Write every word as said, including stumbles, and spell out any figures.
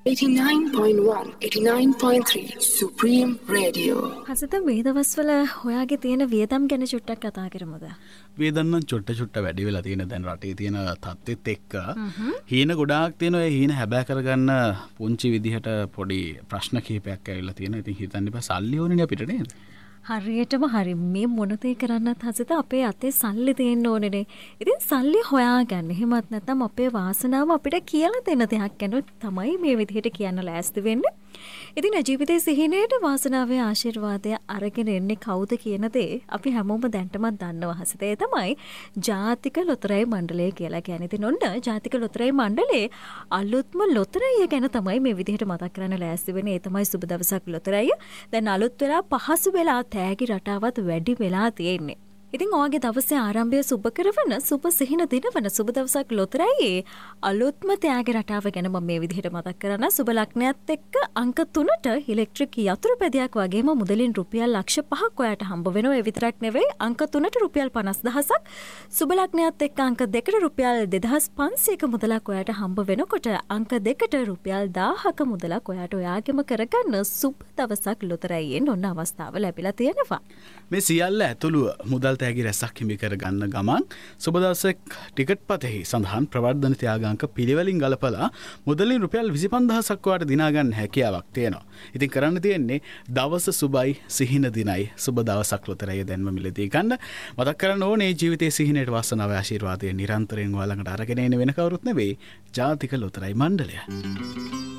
eighty-nine point one, eighty-nine point three Supreme Radio. Hasitha මේ දවස්වල ඔයාගේ තියෙන වියදම් ගැන චුට්ටක් කතා කරමුද? වියදම් නම් චුට්ට චුට්ට වැඩි වෙලා තියෙන දැන් රටේ තියෙන තත්ත්වෙත් එක්ක හීන ගොඩාක් තියෙනවා. ඒ හීන හැබෑ කරගන්න පුංචි විදිහට පොඩි ප්‍රශ්න කිහිපයක් ඇවිල්ලා තියෙනවා. ඉතින් හිතන්න එපා සල්ලි ඕනේ අපිට නේද? හරියටම හරි. මේ මොනතේ කරන්නත් හසිත අපේ අතේ සල්ලි තියෙන්න ඕනේනේ. ඉතින් සල්ලි හොයාගන්න. එහෙමත් නැත්නම් අපේ වාසනාව අපිට කියලා දෙන දෙයක් ගැන තමයි මේ විදිහට කියන්න ලෑස්ති වෙන්නේ. ඉතින් ජීවිතයේ සිහිනේට වාසනාවේ ආශිර්වාදය අරගෙන එන්නේ කවුද කියන දේ අපි හැමෝම දැන්ටමත් දන්නවා හසිත. ඒ තමයි ජාතික ලොතරැයි මණ්ඩලය කියලා කියන්නේ. ඉතින් ඔන්න ජාතික ලොතරැයි මණ්ඩලයේ අලුත්ම ලොතරැයිය ගැන තමයි මේ විදිහට මතක් කරන්න ලෑස්ති වෙන්නේ. ඒ තමයි සුබ දවසක් ලොතරැයිය. දැන් අලුත් වෙලා පහසු වෙලා තෑගි රටාවත් වැඩි වෙලා තියෙන්නේ. ඉතින් ඔයාගේ දවසේ ආරම්භය සුබ කරවන සුබ සිහින දිනවන සුබ දවසක් ලොතරැයියේ අලුත්ම තෑගි රටාව ගැන මම මේ විදිහට මතක් කරන්න. සුබ ලග්නයත් එක්ක අංක තුනට ඉලෙක්ට්‍රික් යතුරු පැදයක් වගේම මුදලින් රුපියල් ලක්ෂ පහක් ඔයාට හම්බ වෙනවා. ඒ විතරක් නෙවෙයි අංක තුනට රුපියල් පනස් දහසක් සුබ ලග්නයත් එක්ක අංක දෙකට රුපියල් දෙදහස් පන්සීයක මුදලක් ඔයාට හම්බ වෙනකොට අංක දෙකට රුපියල් දාහක මුදලක් ඔයාට ඔයාගෙම කරගන්න සුබ දවසක් ලොතරැයියෙන් ඔන්න අවස්ථාව ලැබිලා තියෙනවා. මේ සියල්ල ඇතුළු මුදල් තෑගි රැසක් හිමි කර ගන්න ගමන් සුබ දවසක් ටිකට් පතෙහි සඳහන් ප්‍රවර්ධන ත්‍යාගාංක පිළිවෙලින් ගලපලා මුදලින් රුපියල් විසිපන්දහසක් වාට දිනා ගන්න හැකියාවක් තියෙනවා. ඉතින් කරන්න තියෙන්නේ දවස සුබයි සිහින දිනයි සුබ දවසක් ලොතරැයිය දැන්ම මිලදී ගන්න. මතක් කරන්න ඕනේ ජීවිතයේ සිහිනේට වාසනාව ආශිර්වාදය නිරන්තරයෙන් ඔයාලඟට අරගෙන එන වෙන කවුරුත් නෙවෙයි ජාතික ලොතරැයි මණ්ඩලය.